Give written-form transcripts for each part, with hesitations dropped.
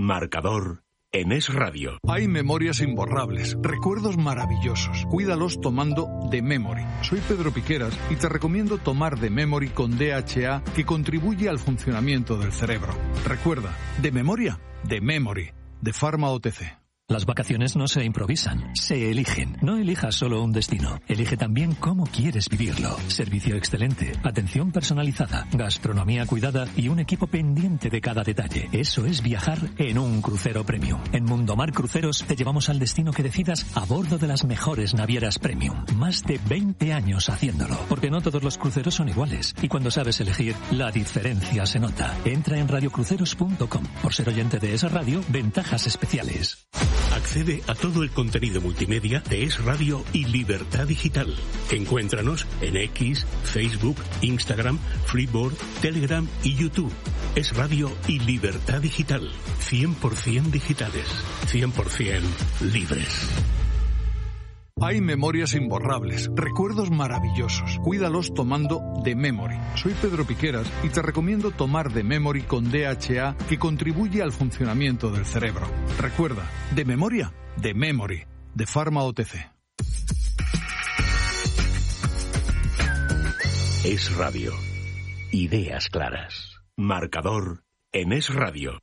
Marcador en Es Radio. Hay memorias imborrables, recuerdos maravillosos. Cuídalos tomando The Memory. Soy Pedro Piqueras y te recomiendo tomar The Memory con DHA, que contribuye al funcionamiento del cerebro. Recuerda, de memoria, The Memory, de Pharma OTC. Las vacaciones no se improvisan, se eligen. No elijas solo un destino, elige también cómo quieres vivirlo. Servicio excelente, atención personalizada, gastronomía cuidada y un equipo pendiente de cada detalle. Eso es viajar en un crucero premium. En Mundomar Cruceros te llevamos al destino que decidas a bordo de las mejores navieras premium. Más de 20 años haciéndolo, porque no todos los cruceros son iguales. Y cuando sabes elegir, la diferencia se nota. Entra en radiocruceros.com. Por ser oyente de esa radio, ventajas especiales. Accede a todo el contenido multimedia de Es Radio y Libertad Digital. Encuéntranos en X, Facebook, Instagram, Freeboard, Telegram y YouTube. Es Radio y Libertad Digital. 100% digitales, 100% libres. Hay memorias imborrables, recuerdos maravillosos. Cuídalos tomando The Memory. Soy Pedro Piqueras y te recomiendo tomar The Memory con DHA, que contribuye al funcionamiento del cerebro. Recuerda, de memoria, The Memory, de Pharma OTC. Es Radio. Ideas claras. Marcador en Es Radio.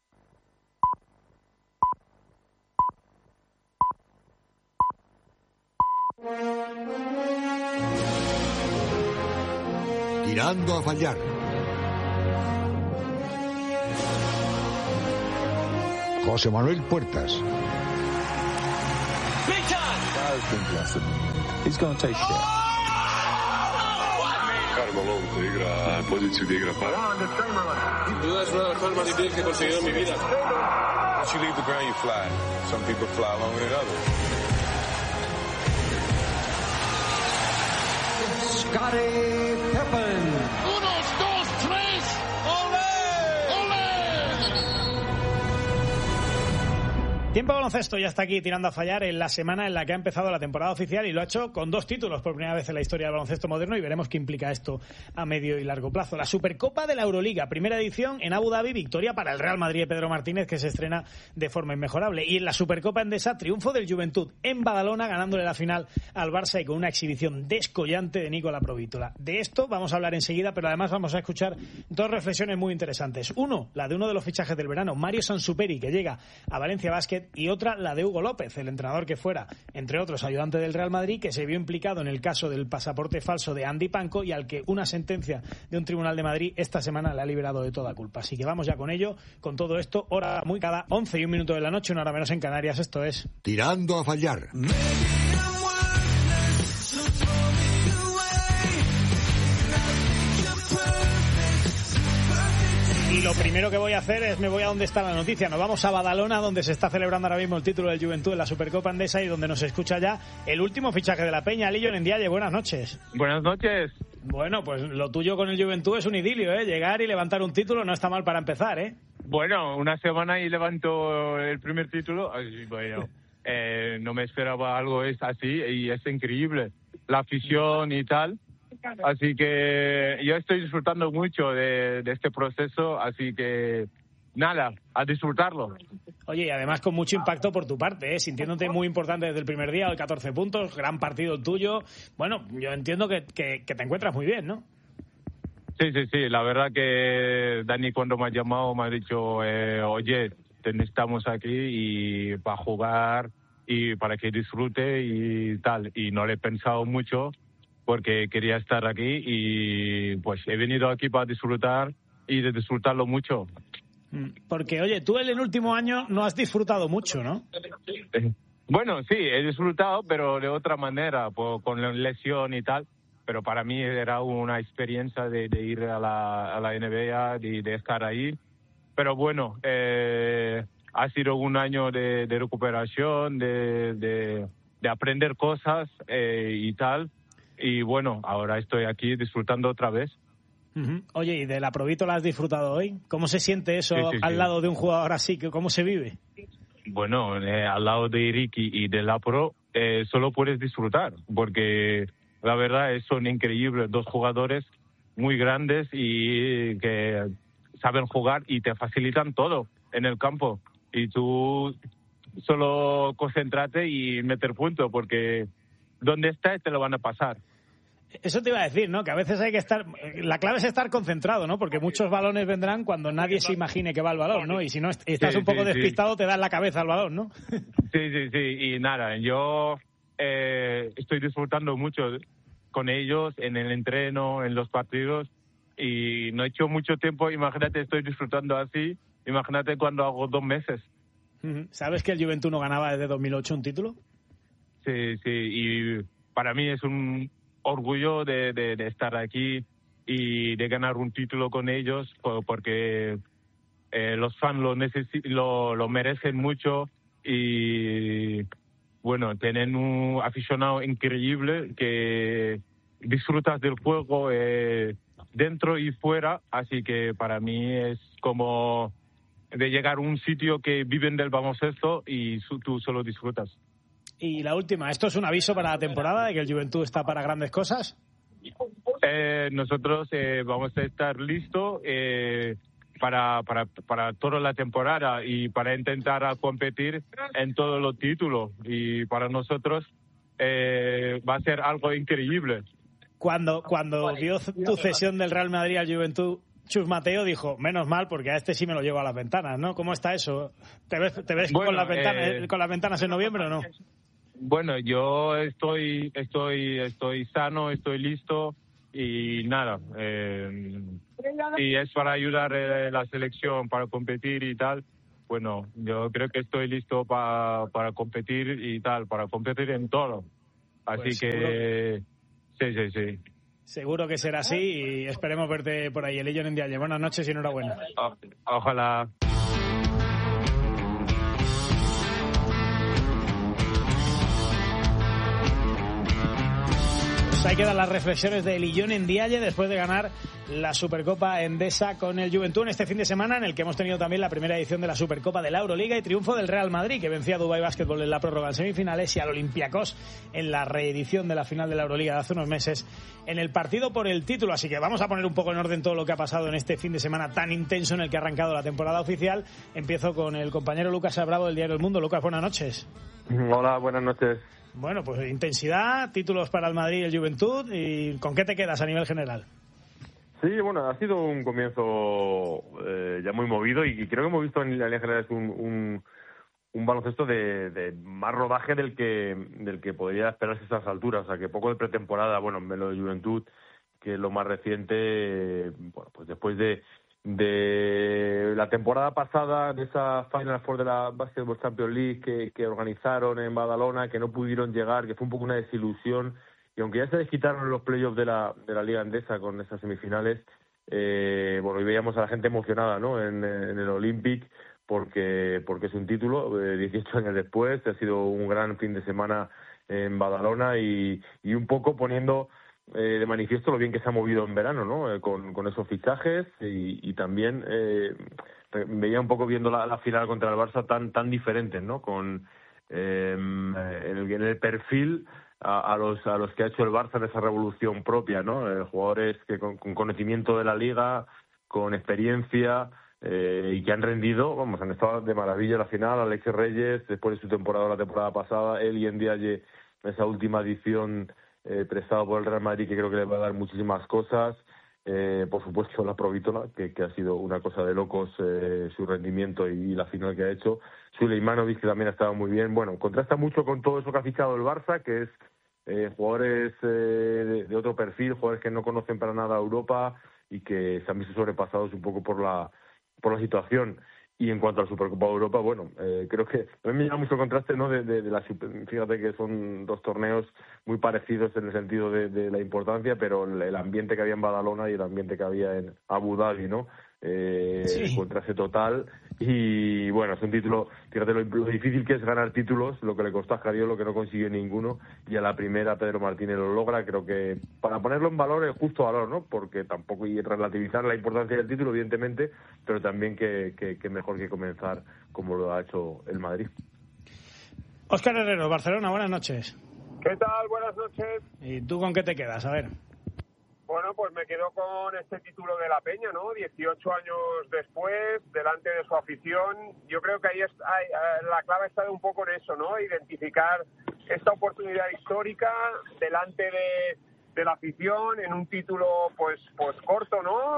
Tirando a fallar. José Manuel Puertas. Carmelo se igra poziciju gdje igra par. Duda es una de las cosas más difíciles que he conseguido en mi vida. Once you leave the ground, you fly. Some people fly longer than others. Scottie Pippen. 1, 2, 3. ¡Ole! ¡Ole! Tiempo de baloncesto ya está aquí tirando a fallar en la semana en la que ha empezado la temporada oficial y lo ha hecho con 2 títulos por primera vez en la historia del baloncesto moderno y veremos qué implica esto a medio y largo plazo. La Supercopa de la Euroliga, primera edición en Abu Dhabi, victoria para el Real Madrid de Pedro Martínez, que se estrena de forma inmejorable. Y en la Supercopa Endesa, triunfo del Juventud en Badalona, ganándole la final al Barça y con una exhibición descollante de Nicola Provítola. De esto vamos a hablar enseguida, pero además vamos a escuchar 2 reflexiones muy interesantes. Uno, la de uno de los fichajes del verano, Mario Sansuperi, que llega a Valencia Basket, y otra, la de Hugo López, el entrenador que fuera, entre otros, ayudante del Real Madrid, que se vio implicado en el caso del pasaporte falso de Andy Panko y al que una sentencia de un tribunal de Madrid esta semana le ha liberado de toda culpa. Así que vamos ya con ello, con todo esto, hora muy cada 11 y 1 minuto de la noche, una hora menos en Canarias. Esto es Tirando a fallar. Y lo primero que voy a hacer es me voy a donde está la noticia. Nos vamos a Badalona, donde se está celebrando ahora mismo el título del Juventud en la Supercopa Endesa y donde nos escucha ya el último fichaje de la Peña, Lillo Ndiaye. Buenas noches. Buenas noches. Bueno, pues lo tuyo con el Juventud es un idilio, ¿eh? Llegar y levantar un título no está mal para empezar, ¿eh? Bueno, una semana y levanto el primer título. Bueno, no me esperaba algo así y es increíble. La afición y tal. Así que yo estoy disfrutando mucho de este proceso, así que nada, a disfrutarlo. Oye, y además con mucho impacto por tu parte, sintiéndote muy importante desde el primer día, hoy 14 puntos, gran partido tuyo. Bueno, yo entiendo que te encuentras muy bien, ¿no? Sí, la verdad que Dani cuando me ha llamado me ha dicho, oye, te necesitamos aquí y para jugar y para que disfrute y tal. Y no le he pensado mucho porque quería estar aquí y pues he venido aquí para disfrutar y de disfrutarlo mucho. Porque, oye, tú en el último año no has disfrutado mucho, ¿no? Bueno, sí, he disfrutado, pero de otra manera, con la lesión y tal. Pero para mí era una experiencia de ir a la NBA, de estar ahí. Pero bueno, ha sido un año de recuperación, de aprender cosas y tal. Y bueno, ahora estoy aquí disfrutando otra vez. Oye, ¿y de la Provítola has disfrutado hoy? ¿Cómo se siente eso al lado de un jugador así? ¿Cómo se vive? Bueno, al lado de Ricky y de la Pro solo puedes disfrutar, porque la verdad son increíbles, 2 jugadores muy grandes y que saben jugar y te facilitan todo en el campo. y tú solo concéntrate y meter puntos, porque donde estés te lo van a pasar. Eso te iba a decir, ¿no? Que a veces hay que estar... La clave es estar concentrado, ¿no? Porque muchos balones vendrán cuando nadie se imagine que va el balón, ¿no? Y si no estás un poco despistado, te da en la cabeza el balón, ¿no? Sí. Y nada, yo estoy disfrutando mucho con ellos en el entreno, en los partidos, y no he hecho mucho tiempo. Imagínate, estoy disfrutando así. Imagínate cuando hago 2 meses. ¿Sabes que el Juventud no ganaba desde 2008 un título? Sí. Y para mí es un orgullo de estar aquí y de ganar un título con ellos, porque los fans lo merecen mucho, y bueno, tienen un aficionado increíble que disfrutas del juego dentro y fuera, así que para mí es como de llegar a un sitio que viven del baloncesto y tú solo disfrutas. Y la última, ¿esto es un aviso para la temporada de que el Juventud está para grandes cosas? Nosotros vamos a estar listos para toda la temporada y para intentar competir en todos los títulos. Y para nosotros va a ser algo increíble. Cuando vio tu cesión del Real Madrid al Juventud, Chus Mateo dijo, menos mal, porque a este sí me lo llevo a las ventanas, ¿no? ¿Cómo está eso? ¿Te ves bueno, con las ventanas en noviembre o no? Bueno, yo estoy sano, estoy listo y nada. Y es para ayudar a la selección, para competir y tal. Bueno, yo creo que estoy listo para competir y tal, para competir en todo. Así pues que sí. Seguro que será así y esperemos verte por ahí. Elijon Ndiaye, buenas noches y enhorabuena. Ojalá. Ahí quedan las reflexiones de Elijon Ndiaye después de ganar la Supercopa Endesa con el Juventud en este fin de semana, en el que hemos tenido también la primera edición de la Supercopa de la Euroliga y triunfo del Real Madrid, que vencía a Dubai Basketball en la prórroga en semifinales y al Olympiacos en la reedición de la final de la Euroliga de hace unos meses en el partido por el título. Así que vamos a poner un poco en orden todo lo que ha pasado en este fin de semana tan intenso en el que ha arrancado la temporada oficial. Empiezo con el compañero Lucas Abravo del diario El Mundo. Lucas, buenas noches. Hola, buenas noches. Bueno, pues intensidad, títulos para el Madrid y el Juventud. ¿Y con qué te quedas a nivel general? Sí, bueno, ha sido un comienzo ya muy movido y creo que hemos visto en la línea general un baloncesto de más rodaje del que podría esperarse a estas alturas. O sea, que poco de pretemporada, bueno, en lo de Juventud, que es lo más reciente, bueno, pues después de la temporada pasada, de esa Final Four de la Basketball Champions League que organizaron en Badalona, que no pudieron llegar, que fue un poco una desilusión, y aunque ya se desquitaron los playoffs de la Liga Endesa con esas semifinales, bueno, y veíamos a la gente emocionada, ¿no?, en el Olympic, porque es un título, 18 años después. Ha sido un gran fin de semana en Badalona y un poco poniendo de manifiesto lo bien que se ha movido en verano, ¿no?, con esos fichajes y también veía un poco viendo la final contra el Barça tan diferentes, ¿no?, con en el perfil a los que ha hecho el Barça en esa revolución propia, ¿no?, jugadores que con conocimiento de la liga, con experiencia y que han rendido, vamos, han estado de maravilla en la final. Alexis Reyes, después de su temporada la temporada pasada, Elijon Ndiaye en esa última edición prestado por el Real Madrid, que creo que le va a dar muchísimas cosas. Por supuesto la Provítola, que ha sido una cosa de locos su rendimiento y la final que ha hecho. Suleimanovic, que también ha estado muy bien. Bueno, contrasta mucho con todo eso que ha fichado el Barça, que es jugadores de otro perfil, jugadores que no conocen para nada a Europa y que se han visto sobrepasados un poco por la situación. Y en cuanto a la Supercopa de Europa, bueno, creo que a mí me llama mucho el contraste, ¿no?, de la fíjate que son dos torneos muy parecidos en el sentido de la importancia, pero el ambiente que había en Badalona y el ambiente que había en Abu Dhabi, ¿no?, sí. Contraste total. Y bueno, es un título, fíjate lo difícil que es ganar títulos, lo que le costó a Jariolo, lo que no consiguió ninguno, y a la primera Pedro Martínez lo logra. Creo que para ponerlo en valor, el justo valor, ¿no?, porque tampoco, y relativizar la importancia del título, evidentemente, pero también que mejor que comenzar como lo ha hecho el Madrid. Óscar Herrero, Barcelona, buenas noches. ¿Qué tal? Buenas noches. ¿Y tú con qué te quedas? A ver. Bueno, pues me quedo con este título de la Peña, ¿no? 18 años después, delante de su afición. Yo creo que ahí la clave está un poco en eso, ¿no? Identificar esta oportunidad histórica delante de la afición en un título pues corto, ¿no?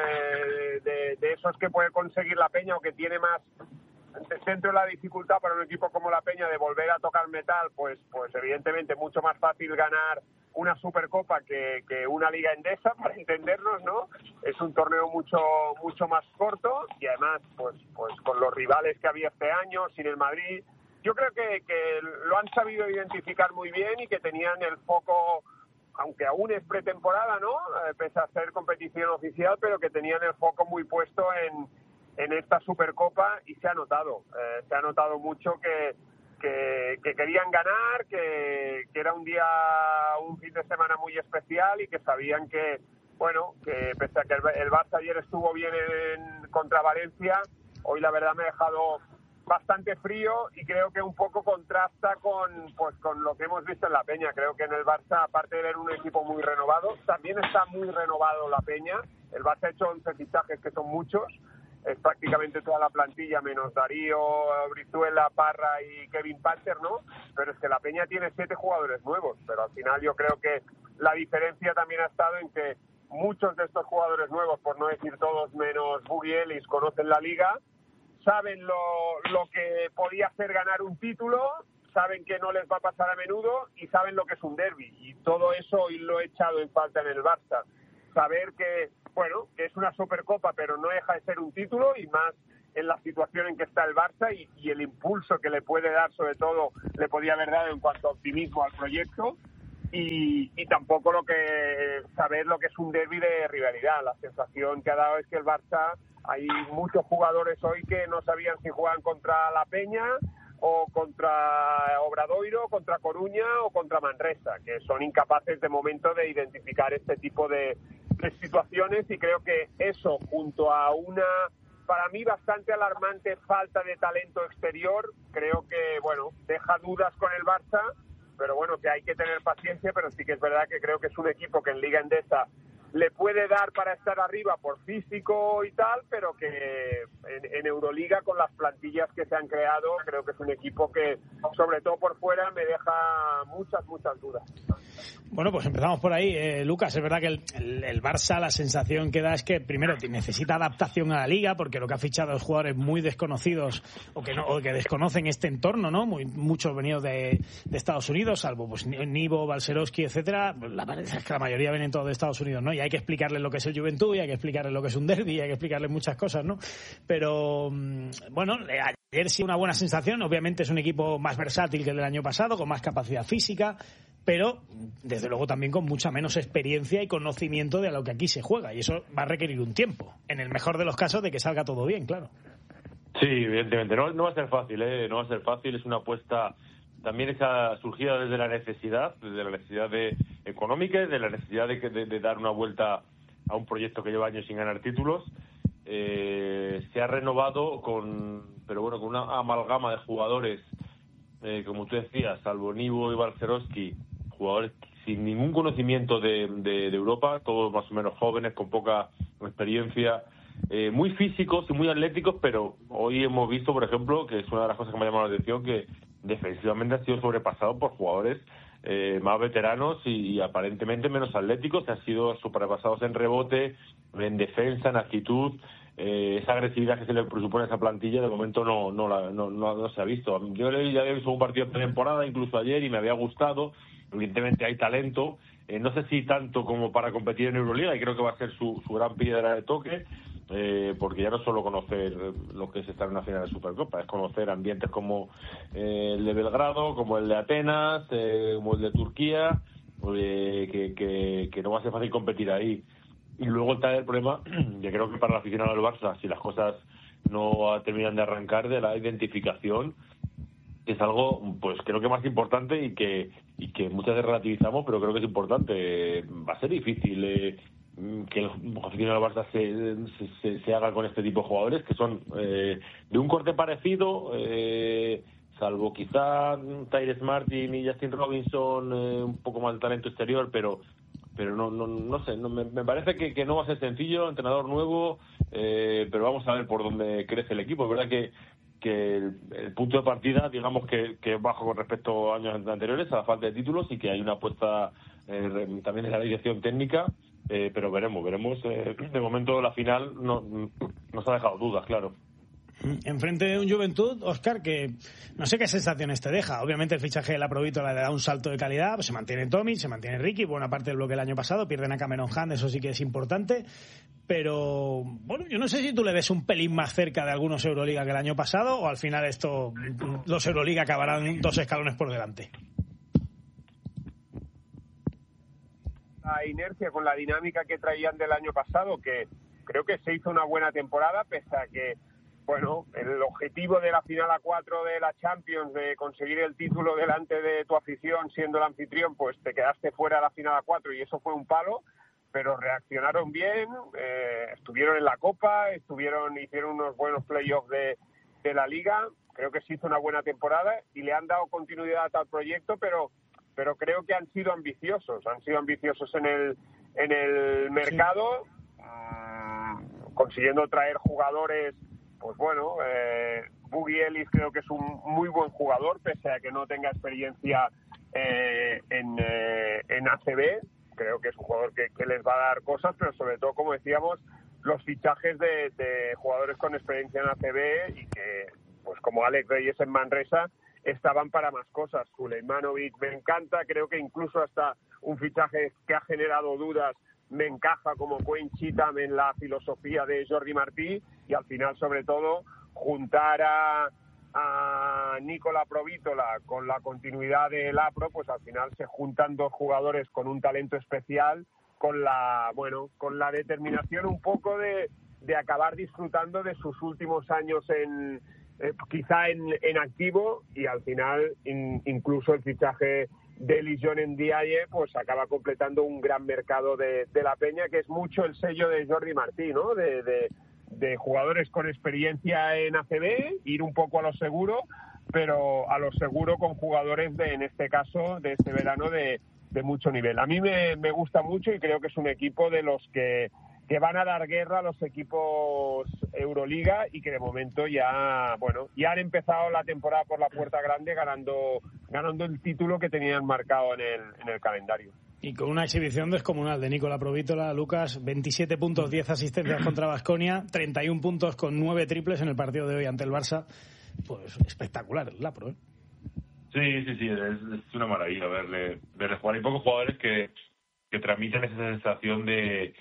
De esos que puede conseguir la Peña o que tiene más dentro de la dificultad para un equipo como la Peña de volver a tocar metal, pues evidentemente mucho más fácil ganar una Supercopa que una Liga Endesa, para entendernos, ¿no? Es un torneo mucho más corto y además pues con los rivales que había este año, sin el Madrid, yo creo que lo han sabido identificar muy bien y que tenían el foco, aunque aún es pretemporada, ¿no? Pese a ser competición oficial, pero que tenían el foco muy puesto en esta Supercopa y se ha notado mucho que querían ganar, que era un fin de semana muy especial y que sabían que pese a que el Barça ayer estuvo bien contra Valencia, hoy la verdad me ha dejado bastante frío y creo que un poco contrasta con lo que hemos visto en la Peña. Creo que en el Barça, aparte de ver un equipo muy renovado, también está muy renovado la Peña. El Barça ha hecho 11 fichajes, que son muchos. Es prácticamente toda la plantilla, menos Darío, Brizuela, Parra y Kevin Panther, ¿no? Pero es que la Peña tiene 7 jugadores nuevos, pero al final yo creo que la diferencia también ha estado en que muchos de estos jugadores nuevos, por no decir todos menos Bugui Ellis, conocen la Liga, saben lo que podía hacer ganar un título, saben que no les va a pasar a menudo y saben lo que es un derbi. Y todo eso hoy lo he echado en falta en el Barça. Saber que es una Supercopa, pero no deja de ser un título, y más en la situación en que está el Barça y el impulso que le puede dar, sobre todo le podía haber dado en cuanto a optimismo al proyecto, y tampoco saber lo que es un derbi de rivalidad. La sensación que ha dado es que el Barça, hay muchos jugadores hoy que no sabían si juegan contra la Peña o contra Obradoiro, contra Coruña o contra Manresa, que son incapaces de momento de identificar este tipo de situaciones, y creo que eso, junto a una, para mí, bastante alarmante falta de talento exterior, creo que, deja dudas con el Barça, pero que hay que tener paciencia, pero sí que es verdad que creo que es un equipo que en Liga Endesa le puede dar para estar arriba por físico y tal, pero que en Euroliga, con las plantillas que se han creado, creo que es un equipo que, sobre todo por fuera, me deja muchas dudas. Bueno, pues empezamos por ahí. Lucas, es verdad que el Barça, la sensación que da es que primero necesita adaptación a la Liga, porque lo que ha fichado es jugadores muy desconocidos o que desconocen este entorno, ¿no? Muchos venidos de Estados Unidos, salvo pues Nivo, Balcerowski, etcétera. La verdad es que la mayoría vienen todos de Estados Unidos, ¿no? Y hay que explicarles lo que es el Juventud, y hay que explicarles lo que es un derbi, y hay que explicarles muchas cosas, ¿no? Pero ayer sí una buena sensación. Obviamente es un equipo más versátil que el del año pasado, con más capacidad física, pero desde luego también con mucha menos experiencia y conocimiento de lo que aquí se juega, y eso va a requerir un tiempo, en el mejor de los casos, de que salga todo bien, claro. Sí, evidentemente, no va a ser fácil, no va a ser fácil. Es una apuesta también surgida desde la necesidad económica, de la necesidad de dar una vuelta a un proyecto que lleva años sin ganar títulos. Se ha renovado con una amalgama de jugadores, como tú decías, salvo Nivo y Balcerowski, jugadores sin ningún conocimiento de Europa, todos más o menos jóvenes, con poca experiencia, muy físicos y muy atléticos, pero hoy hemos visto, por ejemplo, que es una de las cosas que me ha llamado la atención, que defensivamente ha sido sobrepasado por jugadores más veteranos y aparentemente menos atléticos, que han sido sobrepasados en rebote, en defensa, en actitud. Esa agresividad que se le presupone a esa plantilla de momento no se ha visto. Yo ya había visto un partido de temporada, incluso ayer, y me había gustado. Evidentemente hay talento, no sé si tanto como para competir en Euroliga, y creo que va a ser su gran piedra de toque, porque ya no solo conocer lo que es estar en una final de Supercopa, es conocer ambientes como el de Belgrado, como el de Atenas, como el de Turquía, que no va a ser fácil competir ahí. Y luego está el problema, yo creo que para el aficionado del Barça, si las cosas no terminan de arrancar, de la identificación, que es algo, pues creo que más importante y que muchas veces relativizamos, pero creo que es importante. Va a ser difícil que el aficionado del Barça se haga con este tipo de jugadores, que son de un corte parecido, salvo quizá Tyrese Martin y Justin Robinson, un poco más de talento exterior, pero no sé, me parece que no va a ser sencillo, entrenador nuevo, pero vamos a ver por dónde crece el equipo. Es verdad que el punto de partida, digamos que es bajo con respecto a años anteriores, a la falta de títulos, y que hay una apuesta también en la dirección técnica, pero veremos. De momento la final nos ha dejado dudas, claro. Enfrente de un Juventud, Óscar, que no sé qué sensaciones te deja. Obviamente el fichaje de la Provítola le da un salto de calidad, pues se mantiene Tomic, se mantiene Ricky, buena parte del bloque el año pasado, pierden a Cameron Hunt, eso sí que es importante, pero bueno, yo no sé si tú le ves un pelín más cerca de algunos Euroliga que el año pasado, o al final los Euroliga acabarán 2 escalones por delante. La inercia con la dinámica que traían del año pasado, que creo que se hizo una buena temporada, pese a que bueno, el objetivo de la final A4 de la Champions, de conseguir el título delante de tu afición siendo el anfitrión, pues te quedaste fuera de la final A4 y eso fue un palo, pero reaccionaron bien, estuvieron en la Copa, hicieron unos buenos playoffs de la Liga, creo que se hizo una buena temporada y le han dado continuidad al proyecto, pero creo que han sido ambiciosos en el mercado, consiguiendo traer jugadores. Pues bueno, Boogie Ellis creo que es un muy buen jugador, pese a que no tenga experiencia en ACB. Creo que es un jugador que les va a dar cosas, pero sobre todo, como decíamos, los fichajes de jugadores con experiencia en ACB y que, pues como Alex Reyes en Manresa, estaban para más cosas. Suleimanovic me encanta, creo que incluso hasta un fichaje que ha generado dudas me encaja como Quinn Cheatham en la filosofía de Jordi Martí, y al final, sobre todo, juntar a Nicola Provítola con la continuidad del APRO, pues al final se juntan 2 jugadores con un talento especial, con la determinación un poco de acabar disfrutando de sus últimos años quizá en activo, y al final incluso el fichaje de Elijon Ndiaye pues acaba completando un gran mercado de la Peña, que es mucho el sello de Jordi Martí, ¿no? De jugadores con experiencia en ACB, ir un poco a lo seguro, pero a lo seguro con jugadores en este caso, de este verano, de mucho nivel. A mí me gusta mucho y creo que es un equipo de los que van a dar guerra a los equipos Euroliga, y que de momento ya han empezado la temporada por la puerta grande, ganando el título que tenían marcado en el calendario. Y con una exhibición descomunal de Nicola Provítola, Lucas, 27 puntos, 10 asistencias contra Baskonia, 31 puntos con 9 triples en el partido de hoy ante el Barça. Pues espectacular el Lapro, ¿eh? Sí, es una maravilla verle jugar. Hay pocos jugadores que transmiten esa sensación de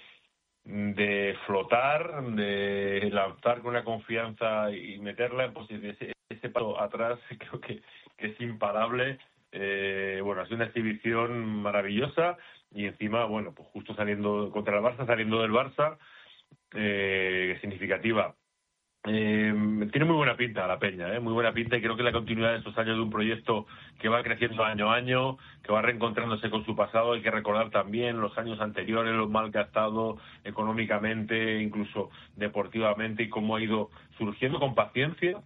flotar, de lanzar con una confianza y meterla en posición. Ese paso atrás creo que es imparable. Ha sido una exhibición maravillosa, y encima, pues justo saliendo contra el Barça, saliendo del Barça, significativa. Tiene muy buena pinta la Peña, muy buena pinta, y creo que la continuidad de estos años de un proyecto que va creciendo año a año, que va reencontrándose con su pasado. Hay que recordar también los años anteriores, lo mal que ha estado económicamente, incluso deportivamente, y cómo ha ido surgiendo con paciencia,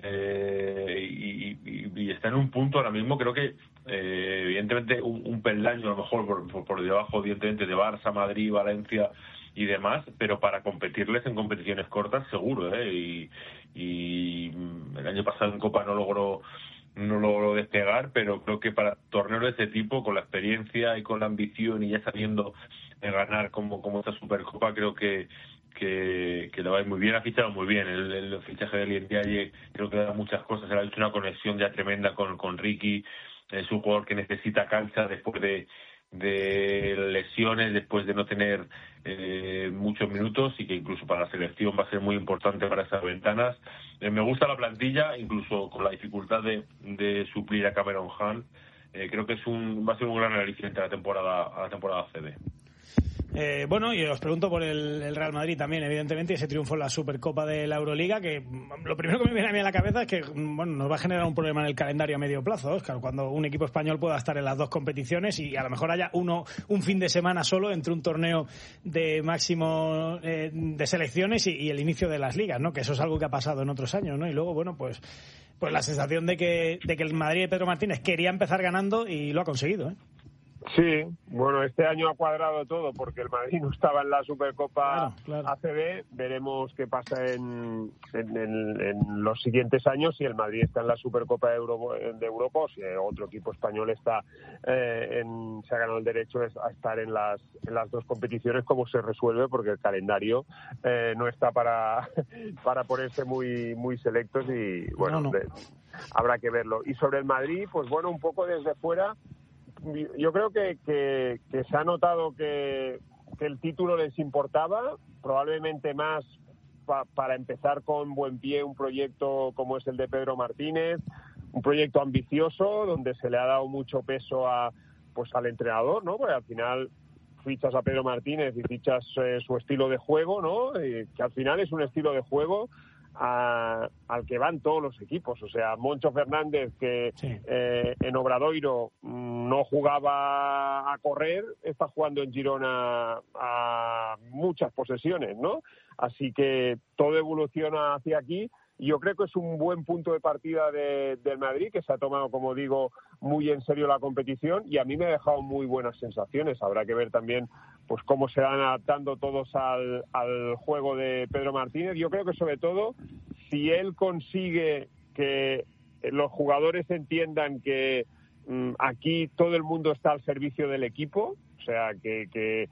y está en un punto ahora mismo, creo que evidentemente un peldaño a lo mejor por debajo, evidentemente, de Barça, Madrid, Valencia y demás, pero para competirles en competiciones cortas seguro, y el año pasado en Copa no logró despegar, pero creo que para torneos de este tipo, con la experiencia y con la ambición, y ya sabiendo ganar como esta Supercopa, creo que le va a ir muy bien. Ha fichado muy bien el fichaje de Ndiaye, creo que da muchas cosas. Se le ha hecho una conexión ya tremenda con Ricky. Es un jugador que necesita cancha después de lesiones, después de no tener muchos minutos, y que incluso para la selección va a ser muy importante para esas ventanas. Me gusta la plantilla, incluso con la dificultad de suplir a Cameron Hunt. Creo que va a ser un gran aliciente a la temporada ACB. Y os pregunto por el Real Madrid también, evidentemente, y ese triunfo en la Supercopa de la Euroliga, que lo primero que me viene a mí a la cabeza es que nos va a generar un problema en el calendario a medio plazo, Óscar, cuando un equipo español pueda estar en las 2 competiciones y a lo mejor haya un fin de semana solo entre un torneo de máximo de selecciones y el inicio de las ligas, ¿no? Que eso es algo que ha pasado en otros años, ¿no? Y luego, pues la sensación de que el Madrid de Pedro Martínez quería empezar ganando y lo ha conseguido, ¿eh? Sí, bueno, este año ha cuadrado todo porque el Madrid no estaba en la Supercopa ACB. Veremos qué pasa en los siguientes años, si el Madrid está en la Supercopa de Europa o si otro equipo español está se ha ganado el derecho a estar en las dos competiciones, cómo se resuelve, porque el calendario no está para ponerse muy selectos y bueno, habrá que verlo. Y sobre el Madrid, pues bueno, un poco desde fuera, yo creo que se ha notado que el título les importaba, probablemente más para empezar con buen pie un proyecto como es el de Pedro Martínez, un proyecto ambicioso donde se le ha dado mucho peso al entrenador, ¿no? Porque al final fichas a Pedro Martínez y fichas su estilo de juego, ¿no? Que al final es un estilo de juego al que van todos los equipos. O sea, Moncho Fernández, que en Obradoiro no jugaba a correr, está jugando en Girona a muchas posesiones, ¿no? Así que todo evoluciona hacia aquí. Y yo creo que es un buen punto de partida del Madrid, que se ha tomado, como digo, muy en serio la competición, y a mí me ha dejado muy buenas sensaciones. Habrá que ver también pues cómo se van adaptando todos al juego de Pedro Martínez. Yo creo que sobre todo, si él consigue que los jugadores entiendan que aquí todo el mundo está al servicio del equipo, o sea, que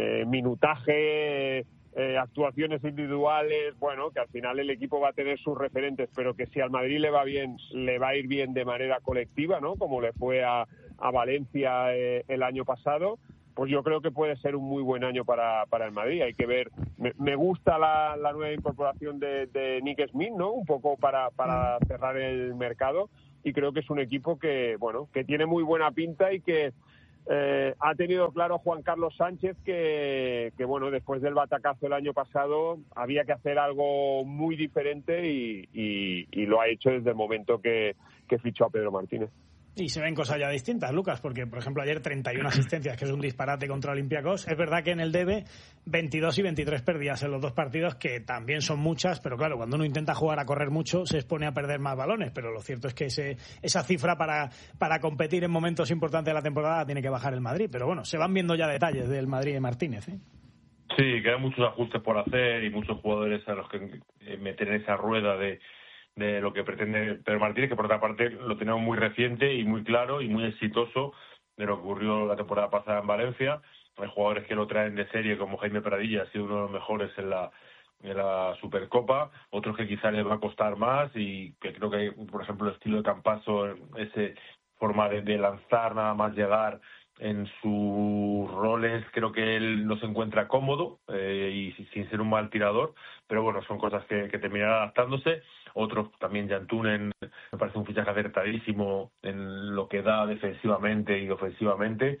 minutaje, actuaciones individuales, bueno, que al final el equipo va a tener sus referentes, pero que si al Madrid le va bien, le va a ir bien de manera colectiva, ¿no? Como le fue a Valencia el año pasado. Pues yo creo que puede ser un muy buen año para el Madrid. Hay que ver. Me gusta la nueva incorporación de Nick Smith, ¿no? Un poco para cerrar el mercado, y creo que es un equipo que tiene muy buena pinta y que ha tenido claro Juan Carlos Sánchez que después del batacazo el año pasado había que hacer algo muy diferente y lo ha hecho desde el momento que fichó a Pedro Martínez. Y se ven cosas ya distintas, Lucas, porque, por ejemplo, ayer 31 asistencias, que es un disparate contra Olympiacos. Es verdad que en el DB 22 y 23 pérdidas en los dos partidos, que también son muchas, pero claro, cuando uno intenta jugar a correr mucho, se expone a perder más balones. Pero lo cierto es que esa cifra para competir en momentos importantes de la temporada tiene que bajar el Madrid. Pero bueno, se van viendo ya detalles del Madrid de Martínez, ¿eh? Sí, quedan muchos ajustes por hacer y muchos jugadores a los que meter en esa rueda de lo que pretende Pedro Martínez, que por otra parte lo tenemos muy reciente y muy claro y muy exitoso de lo que ocurrió la temporada pasada en Valencia. Hay jugadores que lo traen de serie, como Jaime Pradilla, ha sido uno de los mejores en la Supercopa, otros que quizás les va a costar más, y que creo que, por ejemplo, el estilo de Campazo, esa forma de lanzar, nada más llegar en sus roles, creo que él no se encuentra cómodo y sin ser un mal tirador, pero bueno, son cosas que terminarán adaptándose. Otros también, Jantunen, me parece un fichaje acertadísimo en lo que da defensivamente y ofensivamente.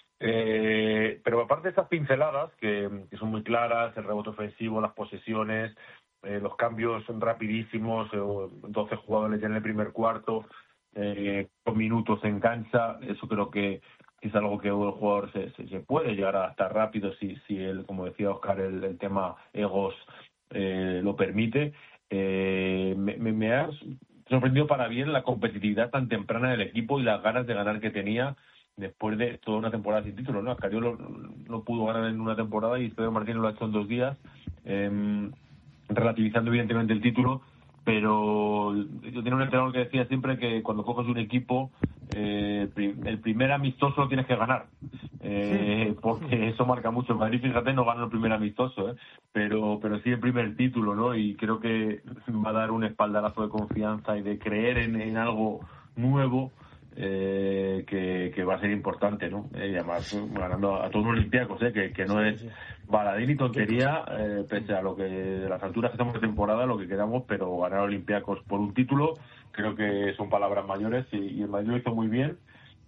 Pero aparte de esas pinceladas que son muy claras, el rebote ofensivo, las posesiones, los cambios son rapidísimos, 12 jugadores ya en el primer cuarto, con minutos en cancha, eso creo que es algo que el jugador se puede llegar a adaptar rápido si él, como decía Óscar, el tema egos lo permite. Me ha sorprendido para bien la competitividad tan temprana del equipo y las ganas de ganar que tenía después de toda una temporada sin título, ¿no? Ascariolo no pudo ganar en una temporada y Pedro Martínez lo ha hecho en 2 días, relativizando evidentemente el título, pero yo tenía un entrenador que decía siempre que cuando coges un equipo, el primer amistoso lo tienes que ganar, porque eso marca mucho. El Madrid, fíjate, no ganó el primer amistoso, pero sí el primer título, ¿no? Y creo que va a dar un espaldarazo de confianza y de creer en algo nuevo, que va a ser importante, ¿no? Y además ganando a todos los Olympiacos, que no es baladín y tontería, pese a lo que las alturas que estamos de temporada, lo que queramos, pero ganar a Olympiacos por un título creo que son palabras mayores y el Madrid lo hizo muy bien.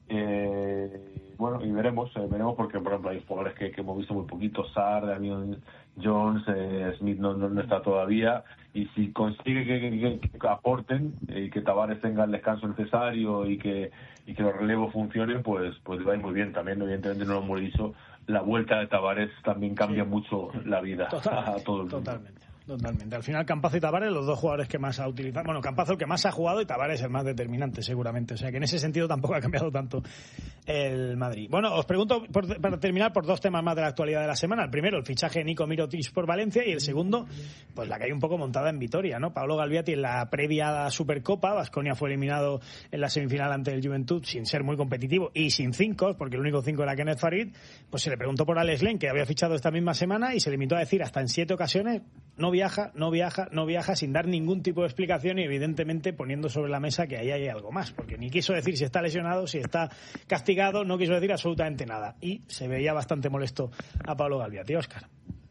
Bueno, y veremos porque, por ejemplo, hay jugadores que hemos visto muy poquito, Sarr, Damian Jones, Smith no está todavía, y si consigue que aporten y que Tavares tenga el descanso necesario y que los relevos funcionen, pues va a ir muy bien. También, evidentemente, no lo hemos dicho, la vuelta de Tavares también cambia mucho la vida a todo el mundo. Totalmente. Al final, Campazo y Tavares, los dos jugadores que más ha utilizado. Bueno, Campazo el que más ha jugado y Tavares el más determinante, seguramente. O sea que en ese sentido tampoco ha cambiado tanto el Madrid. Bueno, os pregunto, para terminar, por dos temas más de la actualidad de la semana. El primero, el fichaje de Nico Mirotic por Valencia, y el segundo, pues la que hay un poco montada en Vitoria, ¿no? Pablo Galbiati en la previa a la Supercopa, Baskonia fue eliminado en la semifinal ante el Juventud sin ser muy competitivo y sin 5, porque el único 5 era Kenneth Farid. Pues se le preguntó por Alex Len, que había fichado esta misma semana, y se limitó a decir hasta en 7 ocasiones no viaja, sin dar ningún tipo de explicación, y evidentemente poniendo sobre la mesa que ahí hay algo más, porque ni quiso decir si está lesionado, si está castigado, no quiso decir absolutamente nada, y se veía bastante molesto a Pablo Galbiati. Óscar.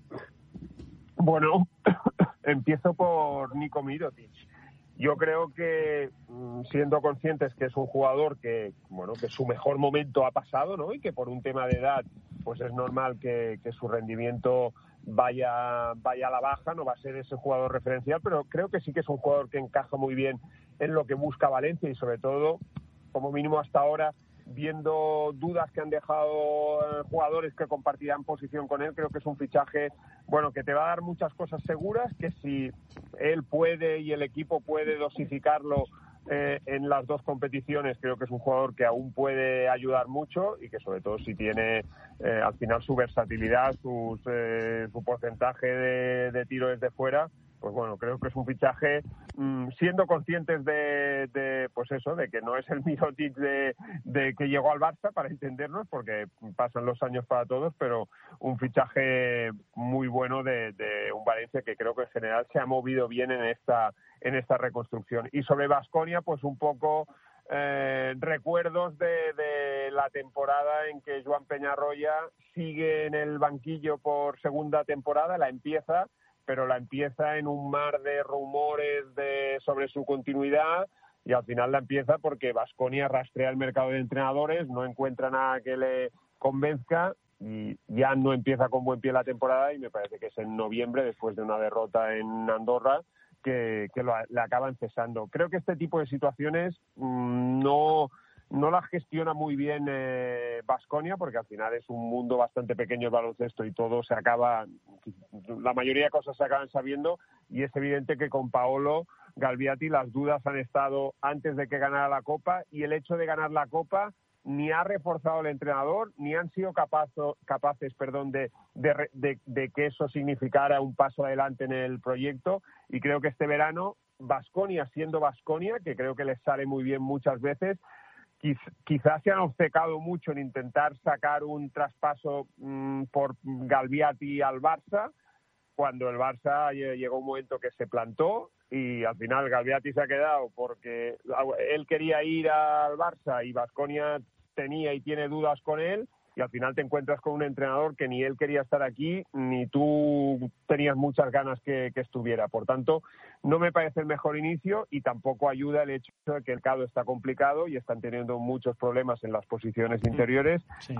Bueno, empiezo por Nico Mirotic. Yo creo que, siendo conscientes que es un jugador que su mejor momento ha pasado, ¿no? Y que por un tema de edad, pues es normal que su rendimiento vaya a la baja, no va a ser ese jugador referencial, pero creo que sí que es un jugador que encaja muy bien en lo que busca Valencia, y sobre todo, como mínimo hasta ahora, viendo dudas que han dejado jugadores que compartirán posición con él, creo que es un fichaje que te va a dar muchas cosas seguras, que si él puede y el equipo puede dosificarlo en las dos competiciones, creo que es un jugador que aún puede ayudar mucho, y que sobre todo si tiene al final su versatilidad, su porcentaje de tiro desde fuera, pues bueno, creo que es un fichaje, siendo conscientes de que no es el Mirotic de que llegó al Barça, para entendernos, porque pasan los años para todos, pero un fichaje muy bueno de un Valencia que creo que en general se ha movido bien en esta reconstrucción. Y sobre Baskonia, pues un poco recuerdos de la temporada en que Joan Peñarroya sigue en el banquillo por segunda temporada, pero la empieza en un mar de rumores sobre su continuidad, y al final la empieza porque Baskonia rastrea el mercado de entrenadores, no encuentra nada que le convenzca, y ya no empieza con buen pie la temporada, y me parece que es en noviembre, después de una derrota en Andorra, que la acaban cesando. Creo que este tipo de situaciones no la gestiona muy bien Baskonia, porque al final es un mundo bastante pequeño el baloncesto y todo la mayoría de cosas se acaban sabiendo, y es evidente que con Paolo Galbiati las dudas han estado antes de que ganara la Copa, y el hecho de ganar la Copa ni ha reforzado el entrenador, ni han sido capaces de que eso significara un paso adelante en el proyecto. Y creo que este verano Baskonia, siendo Baskonia, que creo que les sale muy bien muchas veces, quizás se han obcecado mucho en intentar sacar un traspaso por Galbiati al Barça, cuando el Barça llegó un momento que se plantó, y al final Galbiati se ha quedado porque él quería ir al Barça y Baskonia tenía y tiene dudas con él, y al final te encuentras con un entrenador que ni él quería estar aquí, ni tú tenías muchas ganas que estuviera. Por tanto, no me parece el mejor inicio, y tampoco ayuda el hecho de que el mercado está complicado y están teniendo muchos problemas en las posiciones interiores. Sí.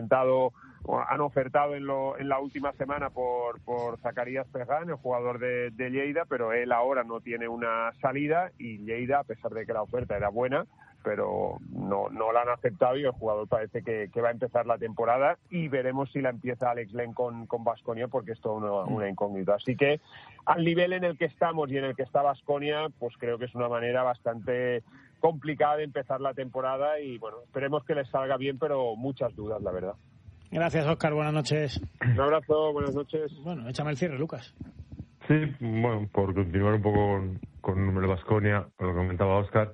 Han ofertado en la última semana por Zacarías Ferran, el jugador de Lleida, pero él ahora no tiene una salida, y Lleida, a pesar de que la oferta era buena, pero no la han aceptado, y el jugador parece que va a empezar la temporada, y veremos si la empieza Alex Len con Baskonia, porque es toda una incógnita. Así que al nivel en el que estamos y en el que está Baskonia, pues creo que es una manera bastante complicada de empezar la temporada, y bueno, esperemos que les salga bien, pero muchas dudas, la verdad. Gracias, Óscar, buenas noches. Un abrazo, buenas noches. Bueno, échame el cierre, Lucas. Sí, bueno, por continuar un poco con el Baskonia, con lo que comentaba Óscar,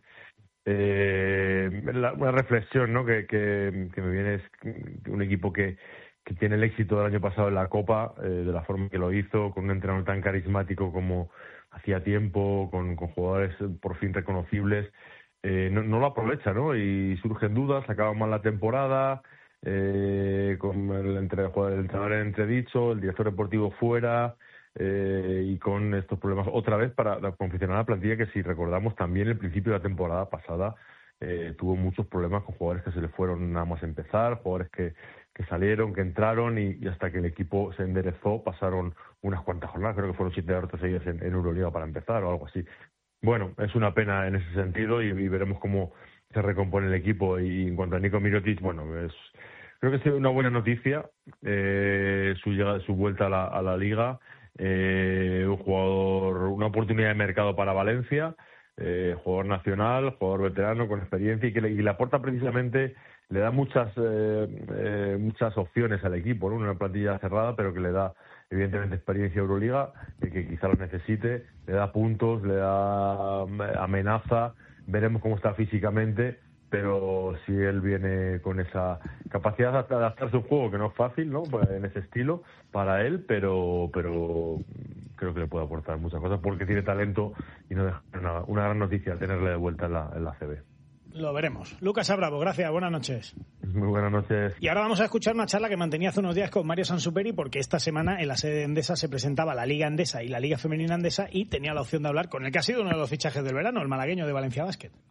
una reflexión, ¿no?, que me viene es un equipo que tiene el éxito del año pasado en la Copa, de la forma que lo hizo, con un entrenador tan carismático como hacía tiempo, con jugadores por fin reconocibles, no lo aprovecha, ¿no? Y surgen dudas, acaba mal la temporada, con el entrenador en entredicho, el director deportivo fuera, y con estos problemas otra vez para confeccionar la plantilla, que si recordamos también el principio de la temporada pasada tuvo muchos problemas con jugadores que se le fueron nada más empezar, jugadores que salieron, que entraron, y hasta que el equipo se enderezó pasaron unas cuantas jornadas, creo que fueron 7 derrotas seguidas en Euroliga para empezar o algo así. Bueno, es una pena en ese sentido, y veremos cómo se recompone el equipo. Y en cuanto a Nico Mirotic, bueno, creo que es una buena noticia su vuelta a la liga. Un jugador, una oportunidad de mercado para Valencia, jugador nacional, jugador veterano con experiencia y que le aporta precisamente, le da muchas opciones al equipo, ¿no? Una plantilla cerrada, pero que le da evidentemente experiencia Euroliga, que quizá lo necesite, le da puntos, le da amenaza, veremos cómo está físicamente, pero si él viene con esa capacidad de adaptarse a un juego que no es fácil, ¿no? En ese estilo para él, pero creo que le puede aportar muchas cosas porque tiene talento y no deja una gran noticia tenerle de vuelta en la CB. Lo veremos. Lucas Abravo, gracias, buenas noches. Muy buenas noches. Y ahora vamos a escuchar una charla que mantenía hace unos días con Mario Sansuperi, porque esta semana en la sede de Endesa se presentaba la Liga Endesa y la Liga Femenina Endesa y tenía la opción de hablar con el que ha sido uno de los fichajes del verano, el malagueño de Valencia Basket.